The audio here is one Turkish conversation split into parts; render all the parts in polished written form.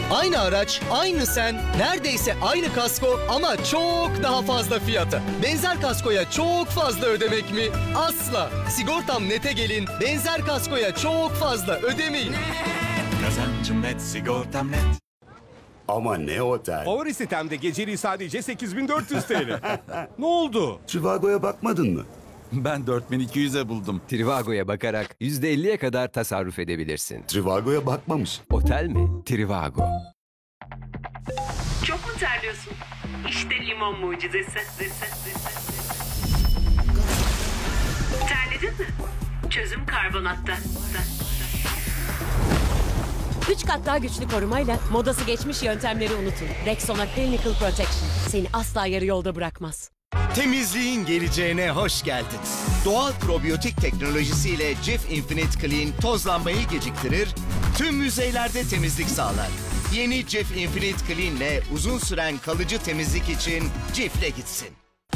Aynı araç, aynı sen, neredeyse aynı kasko ama çok daha fazla fiyata. Benzer kaskoya çok fazla ödemek mi? Asla. Sigortam Net'e gelin, benzer kaskoya çok fazla ödemeyin. Kazancım net, sigortam net. Ama ne otel? Favori sitemde geceliği sadece 8400 TL. Ne oldu? Trivago'ya bakmadın mı? Ben 4200'e buldum. Trivago'ya bakarak %50'ye kadar tasarruf edebilirsin. Trivago'ya bakmamış. Otel mi? Trivago. Çok mu terliyorsun? İşte limon mucizesi. Terledin mi? Çözüm karbonatta. 3 kat daha güçlü korumayla modası geçmiş yöntemleri unutun. Rexona Clinical Protection seni asla yarı yolda bırakmaz. Temizliğin geleceğine hoş geldin. Doğal probiyotik teknolojisiyle Cif Infinite Clean tozlanmayı geciktirir, tüm yüzeylerde temizlik sağlar. Yeni Cif Infinite Clean ile uzun süren kalıcı temizlik için Cif'le gitsin.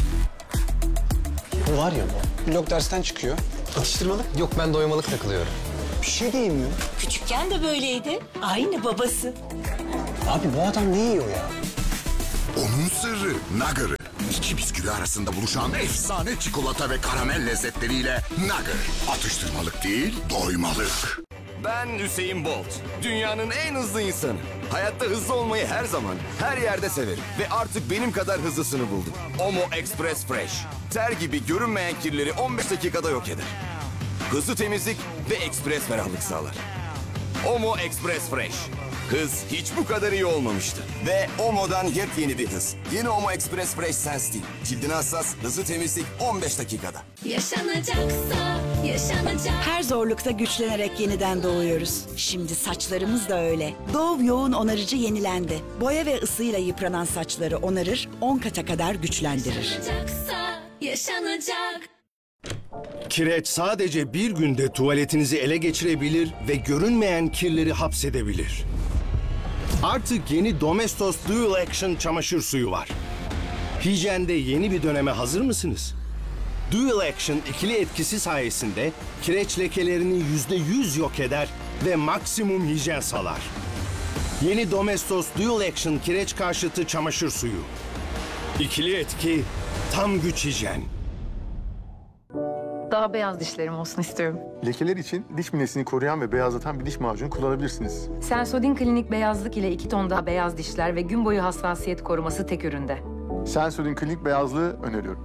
Bu var ya bu. Blok dersten çıkıyor. Atıştırmalık. Yok ben doymalık takılıyorum. Bir şey de yemiyor. Küçükken de böyleydi. Aynı babası. Abi bu adam ne yiyor ya? Onun sırrı Nugger'ı. İki bisküvi arasında buluşan efsane çikolata ve karamel lezzetleriyle Nugger. Atıştırmalık değil, doymalık. Ben Hüseyin Bolt. Dünyanın en hızlı insanı. Hayatta hızlı olmayı her zaman, her yerde severim. Ve artık benim kadar hızlısını buldum. Omo Express Fresh. Ter gibi görünmeyen kirleri 15 dakikada yok eder. Hızlı temizlik ve ekspres ferahlık sağlar. Omo Express Fresh. Hız hiç bu kadar iyi olmamıştı. Ve Omo'dan yepyeni bir hız. Yeni Omo Express Fresh Sensitive. Cildine hassas, hızlı temizlik 15 dakikada. Yaşanacaksa yaşanacak. Her zorlukta güçlenerek yeniden doğuyoruz. Şimdi saçlarımız da öyle. Dove yoğun onarıcı yenilendi. Boya ve ısıyla yıpranan saçları onarır, 10 kata kadar güçlendirir. Yaşanacaksa yaşanacak. Kireç sadece bir günde tuvaletinizi ele geçirebilir ve görünmeyen kirleri hapsedebilir. Artık yeni Domestos Dual Action çamaşır suyu var. Hijyende yeni bir döneme hazır mısınız? Dual Action ikili etkisi sayesinde kireç lekelerini %100 yok eder ve maksimum hijyen sağlar. Yeni Domestos Dual Action kireç karşıtı çamaşır suyu. İkili etki, tam güç hijyen. Daha beyaz dişlerim olsun istiyorum. Lekeler için diş minesini koruyan ve beyazlatan bir diş macunu kullanabilirsiniz. Sensodyne Klinik beyazlık ile 2 ton daha beyaz dişler ve gün boyu hassasiyet koruması tek üründe. Sensodyne Klinik beyazlığı öneriyorum.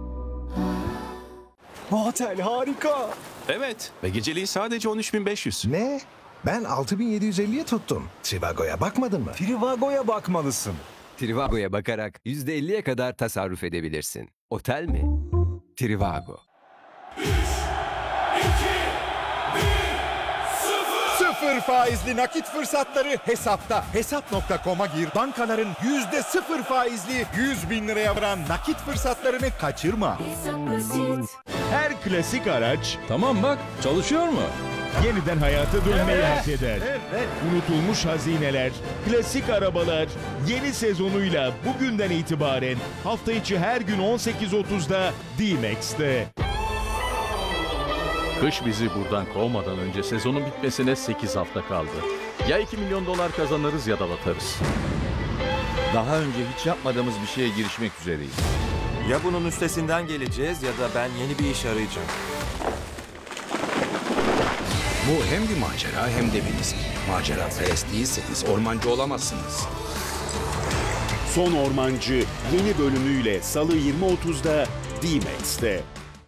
Bu otel harika. Evet ve geceliği sadece 13.500. Ne? Ben 6.750'ye tuttum. Trivago'ya bakmadın mı? Trivago'ya bakmalısın. Trivago'ya bakarak %50'ye kadar tasarruf edebilirsin. Otel mi? Trivago. 0 faizli nakit fırsatları hesapta. Hesap.com'a gir. Bankaların %0 faizli 100 bin liraya varan nakit fırsatlarını kaçırma. Her klasik araç... Tamam bak, çalışıyor mu? Yeniden hayata dönmeyi hak eder. Unutulmuş hazineler, klasik arabalar yeni sezonuyla bugünden itibaren hafta içi her gün 18.30'da D-Max'te. Kış bizi buradan kovmadan önce sezonun bitmesine 8 hafta kaldı. Ya 2 milyon dolar kazanırız ya da batarız. Daha önce hiç yapmadığımız bir şeye girişmek üzereyiz. Ya bunun üstesinden geleceğiz ya da ben yeni bir iş arayacağım. Bu hem bir macera hem de bir risk. Macera perest değilseniz ormancı olamazsınız. Son Ormancı yeni bölümüyle Salı 20.30'da D-Max'te.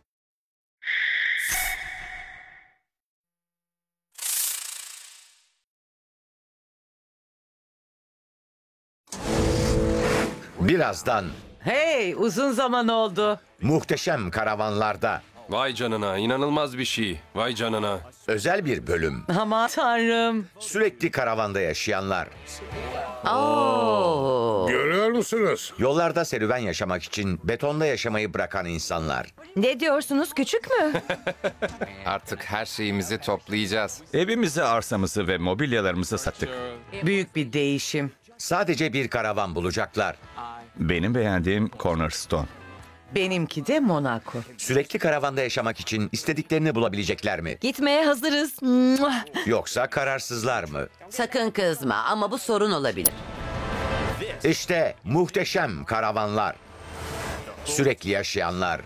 Birazdan Hey, uzun zaman oldu. muhteşem karavanlarda Vay canına, inanılmaz bir şey. Vay canına. özel bir bölüm. Aman tanrım. Sürekli karavanda yaşayanlar. Görüyor musunuz? Yollarda serüven yaşamak için betonda yaşamayı bırakan insanlar. Ne diyorsunuz, küçük mü? Artık her şeyimizi toplayacağız. Evimizi, arsamızı ve mobilyalarımızı sattık. Büyük bir değişim. Sadece bir karavan bulacaklar. Benim beğendiğim Cornerstone. Benimki de Monaco. Sürekli karavanda yaşamak için istediklerini bulabilecekler mi? Gitmeye hazırız. Yoksa kararsızlar mı? Sakın kızma ama bu sorun olabilir. İşte muhteşem karavanlar. Sürekli yaşayanlar.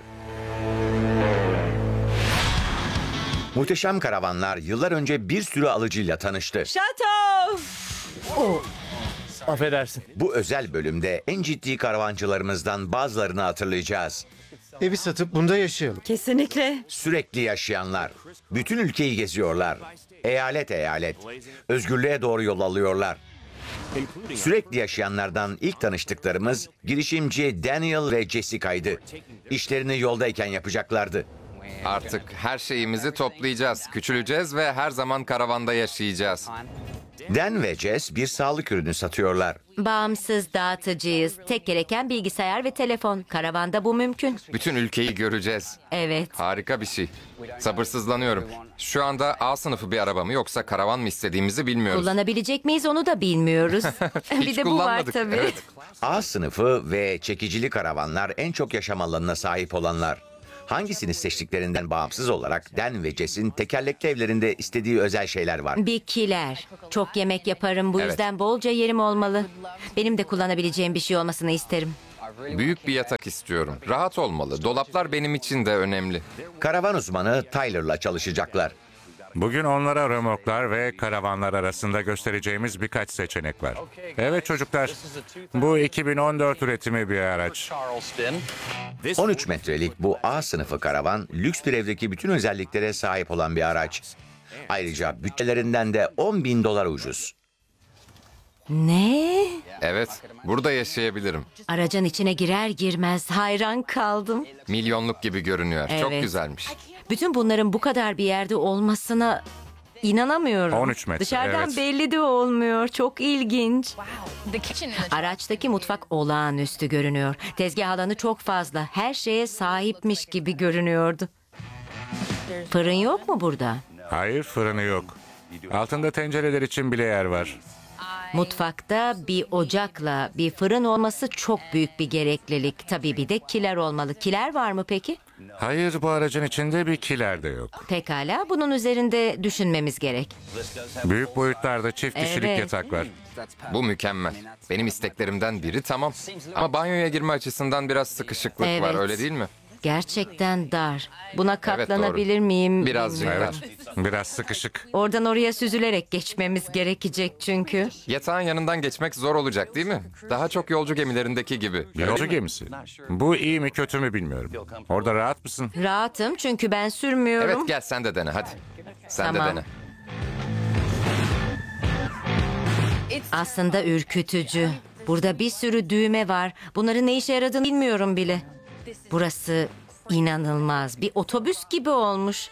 Muhteşem karavanlar yıllar önce bir sürü alıcıyla tanıştı. Şato! Affedersin. Bu özel bölümde en ciddi karavancılarımızdan bazılarını hatırlayacağız. Evi satıp bunda yaşayalım. Kesinlikle. Sürekli yaşayanlar. Bütün ülkeyi geziyorlar. Eyalet eyalet. Özgürlüğe doğru yol alıyorlar. Sürekli yaşayanlardan ilk tanıştıklarımız girişimci Daniel ve Jessica'ydı. İşlerini yoldayken yapacaklardı. Artık her şeyimizi toplayacağız, küçüleceğiz ve her zaman karavanda yaşayacağız. Dan ve Jess bir sağlık ürünü satıyorlar. Bağımsız dağıtıcıyız. Tek gereken bilgisayar ve telefon. Karavanda bu mümkün. Bütün ülkeyi göreceğiz. Evet. Harika bir şey. Sabırsızlanıyorum. Şu anda A sınıfı bir araba mı yoksa karavan mı istediğimizi bilmiyoruz. Kullanabilecek miyiz onu da bilmiyoruz. Bir de bu var kullanmadık, tabii. evet. A sınıfı ve çekicili karavanlar en çok yaşam alanına sahip olanlar. Hangisini seçtiklerinden bağımsız olarak Dan ve Jess'in tekerlekli evlerinde istediği özel şeyler var. Bir kiler. Çok yemek yaparım bu Evet. yüzden bolca yerim olmalı. Benim de kullanabileceğim bir şey olmasını isterim. Büyük bir yatak istiyorum. Rahat olmalı. Dolaplar benim için de önemli. Karavan uzmanı Tyler'la çalışacaklar. Bugün onlara römorklar ve karavanlar arasında göstereceğimiz birkaç seçenek var. Evet çocuklar, bu 2014 üretimi bir araç. 13 metrelik bu A sınıfı karavan lüks bir evdeki bütün özelliklere sahip olan bir araç. Ayrıca bütçelerinden de $10.000 ucuz. Ne? Evet, burada yaşayabilirim. Aracın içine girer girmez hayran kaldım. Milyonluk gibi görünüyor. Çok Evet. güzelmiş. Bütün bunların bu kadar bir yerde olmasına inanamıyorum. 13 metre, Dışarıdan evet. belli de olmuyor. Çok ilginç. Araçtaki mutfak olağanüstü görünüyor. Tezgah alanı çok fazla. Her şeye sahipmiş gibi görünüyordu. Fırın yok mu burada? Hayır, fırını yok. Altında tencereler için bile yer var. Mutfakta bir ocakla bir fırın olması çok büyük bir gereklilik. Tabii bir de kiler olmalı. Kiler var mı peki? Hayır, bu aracın içinde bir kiler de yok. Pekala, bunun üzerinde düşünmemiz gerek. Büyük boyutlarda çift kişilik Evet. yatak var. Bu mükemmel. Benim isteklerimden biri tamam. Ama banyoya girme açısından biraz sıkışıklık var, Evet. öyle değil mi? Gerçekten dar. Buna Evet, katlanabilir doğru. miyim? Birazcık bilmiyorum. Evet, biraz sıkışık. Oradan oraya süzülerek geçmemiz gerekecek çünkü. Yatağın yanından geçmek zor olacak değil mi? Daha çok yolcu gemilerindeki gibi. Yolcu gemisi. Bu iyi mi kötü mü bilmiyorum. Orada rahat mısın? Rahatım çünkü ben sürmüyorum. Evet, gel sen de dene hadi. Sen Tamam. de dene. Aslında ürkütücü. Burada bir sürü düğme var. Bunların ne işe yaradığını bilmiyorum bile. Burası inanılmaz. Bir otobüs gibi olmuş.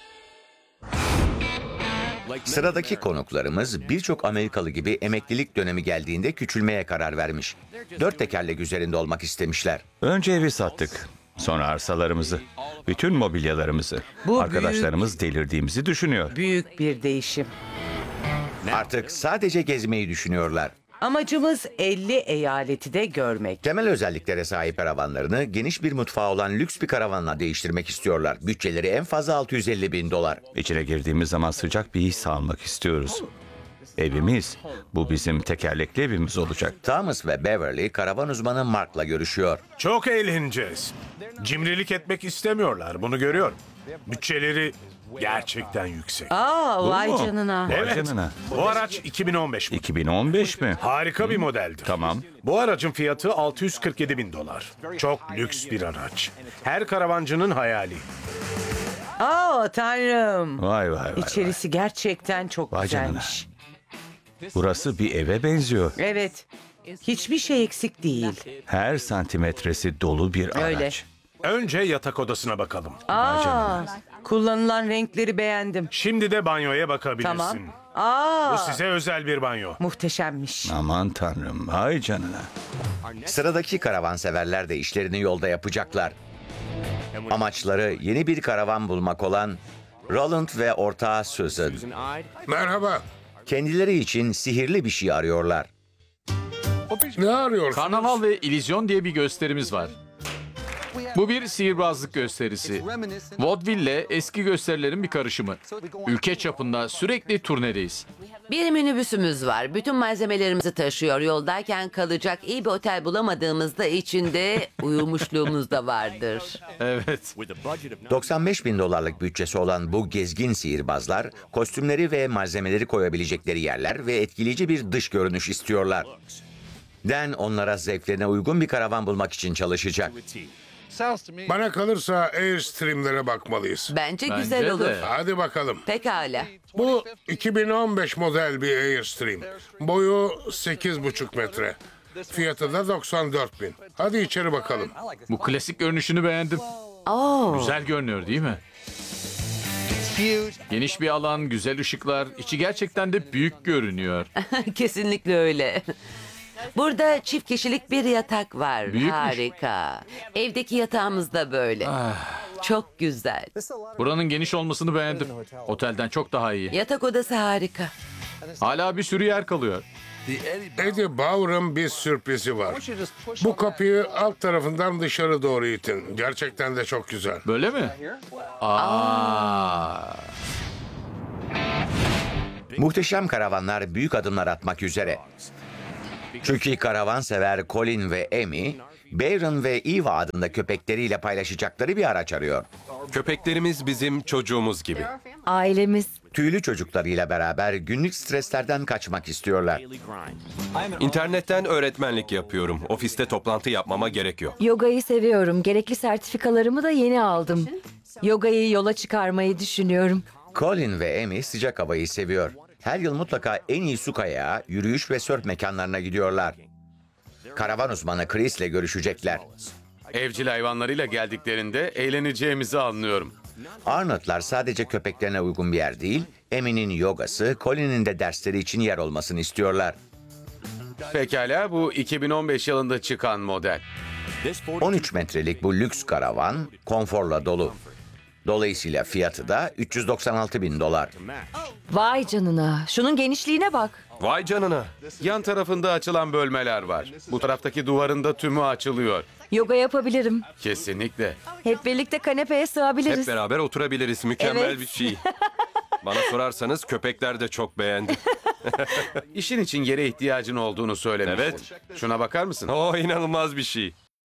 Sıradaki konuklarımız birçok Amerikalı gibi emeklilik dönemi geldiğinde küçülmeye karar vermiş. 4 tekerlek üzerinde olmak istemişler. Önce evi sattık. Sonra arsalarımızı. Bütün mobilyalarımızı. Bu Arkadaşlarımız delirdiğimizi düşünüyor. Büyük bir değişim. Artık sadece gezmeyi düşünüyorlar. Amacımız 50 eyaleti de görmek. Temel özelliklere sahip karavanlarını geniş bir mutfağı olan lüks bir karavanla değiştirmek istiyorlar. Bütçeleri en fazla $650.000. İçine girdiğimiz zaman sıcak bir his almak istiyoruz. Evimiz, bu bizim tekerlekli evimiz olacak. Thomas ve Beverly karavan uzmanı Mark'la görüşüyor. Çok eğleneceğiz. Cimrilik etmek istemiyorlar, bunu görüyorum. Bütçeleri gerçekten yüksek. Aa, vay canına. Evet, canına. bu araç 2015 model. 2015 mi? Harika bir modeldir. Tamam. Bu aracın fiyatı $647.000. Çok lüks bir araç. Her karavancının hayali. Aa, tanrım. Vay vay vay. İçerisi gerçekten çok Vay canına. güzelmiş. Burası bir eve benziyor. Evet. Hiçbir şey eksik değil. Her santimetresi dolu bir Öyle. araç. Önce yatak odasına bakalım. Aa, kullanılan renkleri beğendim. Şimdi de banyoya bakabilirsin. Tamam. Aa, Bu size özel bir banyo. muhteşemmiş. Aman tanrım, vay canına. Sıradaki karavanseverler de işlerini yolda yapacaklar. Amaçları yeni bir karavan bulmak olan Roland ve ortağı Susan. Merhaba. Kendileri için sihirli bir şey arıyorlar. Ne arıyorsunuz? Karnaval ve İllüzyon diye bir gösterimiz var. Bu bir sihirbazlık gösterisi. Vaudeville ile eski gösterilerin bir karışımı. Ülke çapında sürekli turnedeyiz. Bir minibüsümüz var. Bütün malzemelerimizi taşıyor. Yoldayken kalacak iyi bir otel bulamadığımızda içinde uyumuşluğumuz da vardır. Evet. 95 bin dolarlık bütçesi olan bu gezgin sihirbazlar, kostümleri ve malzemeleri koyabilecekleri yerler ve etkileyici bir dış görünüş istiyorlar. Dan onlara zevklerine uygun bir karavan bulmak için çalışacak. Bana kalırsa Airstream'lere bakmalıyız. Bence güzel olur. Hadi bakalım. Pekala. Bu 2015 model bir Airstream. Boyu 8,5 metre. Fiyatı da 94 bin. Hadi içeri bakalım. Bu klasik görünüşünü beğendim. Güzel görünüyor değil mi? Geniş bir alan, güzel ışıklar. İçi gerçekten de büyük görünüyor. Kesinlikle öyle. Burada çift kişilik bir yatak var. Büyükmüş. Harika. Evdeki yatağımız da böyle. Çok güzel. Buranın geniş olmasını beğendim. Otelden çok daha iyi. Yatak odası harika. Hala bir sürü yer kalıyor. Eddie Bauer'ın bir sürprizi var. Bu kapıyı alt tarafından dışarı doğru itin. Gerçekten de çok güzel. Böyle mi? Muhteşem karavanlar büyük adımlar atmak üzere. Çünkü karavansever Colin ve Amy, Byron ve Eva adında köpekleriyle paylaşacakları bir araç arıyor. Köpeklerimiz bizim çocuğumuz gibi. Ailemiz. Tüylü çocuklarıyla beraber günlük streslerden kaçmak istiyorlar. İnternetten öğretmenlik yapıyorum. Ofiste toplantı yapmama gerek yok. Yogayı seviyorum. Gerekli sertifikalarımı da yeni aldım. Yogayı yola çıkarmayı düşünüyorum. Colin ve Amy sıcak havayı seviyor. Her yıl mutlaka en iyi su kayağı, yürüyüş ve sörf mekanlarına gidiyorlar. Karavan uzmanı Chris ile görüşecekler. Evcil hayvanlarıyla geldiklerinde eğleneceğimizi anlıyorum. Arnold'lar sadece köpeklerine uygun bir yer değil, Amy'nin yogası, Colin'in de dersleri için yer olmasını istiyorlar. Pekala, bu 2015 yılında çıkan model. 13 metrelik bu lüks karavan konforla dolu. Dolayısıyla fiyatı da 396 bin dolar. Vay canına. Şunun genişliğine bak. Vay canına. Yan tarafında açılan bölmeler var. Bu taraftaki duvarında tümü açılıyor. Yoga yapabilirim. Kesinlikle. Hep birlikte kanepeye sığabiliriz. Hep beraber oturabiliriz. Mükemmel Evet. bir şey. Bana sorarsanız köpekler de çok beğendi. İşin için yere ihtiyacın olduğunu söylemiştin. Evet. Şuna bakar mısın? İnanılmaz bir şey.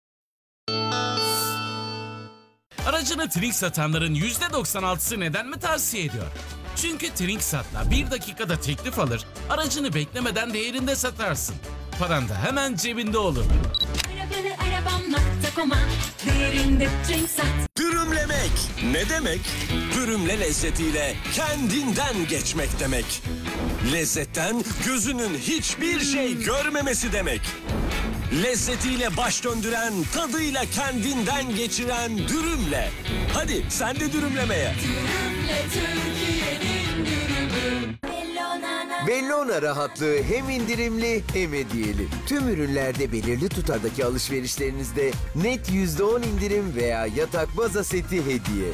Aracını Trink satanların %96'sı neden mi tavsiye ediyor? Çünkü Trinksat'la 1 dakikada teklif alır, aracını beklemeden değerinde satarsın. Paran da hemen cebinde olur. Arabam.com'a değerinde Trinksat. Dürümlemek ne demek? Dürümle lezzetiyle kendinden geçmek demek. Lezzetten gözünün hiçbir şey görmemesi demek. Lezzetiyle baş döndüren, tadıyla kendinden geçiren dürümle. Hadi sen de dürümlemeye. Dürümle Türkiye'nin dürümü. Bellona rahatlığı hem indirimli hem hediyeli. Tüm ürünlerde belirli tutardaki alışverişlerinizde net %10 indirim veya yatak baza seti hediye.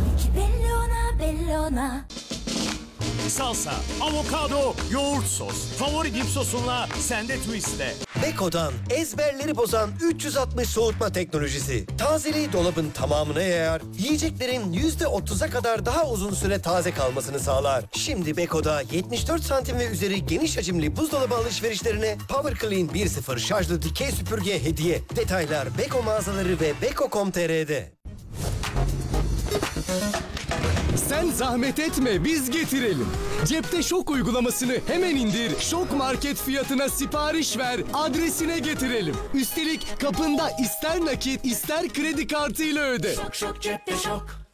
Bellona. Salsa, avokado, yoğurt sos. Favori dip sosunla sende twist'le. Beko'dan ezberleri bozan 360 soğutma teknolojisi. Tazeliği dolabın tamamına yayar, yiyeceklerin %30'a kadar daha uzun süre taze kalmasını sağlar. Şimdi Beko'da 74 santim ve üzeri geniş hacimli buzdolabı alışverişlerine Power Clean 1.0 şarjlı dikey süpürge hediye. Detaylar Beko mağazaları ve beko.com.tr'de. Sen zahmet etme, biz getirelim. Cepte Şok uygulamasını hemen indir. Şok Market fiyatına sipariş ver, adresine getirelim. Üstelik kapında ister nakit ister kredi kartıyla öde. Şok cepte şok.